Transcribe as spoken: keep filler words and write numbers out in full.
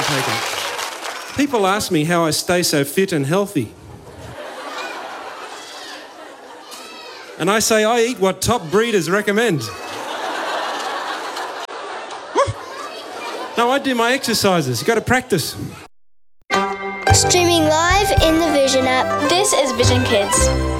taken it. People ask me how I stay so fit and healthy. And I say I eat what top breeders recommend. No, I do my exercises. You've got to practice. Streaming live in the Vision app. This is Vision Kids.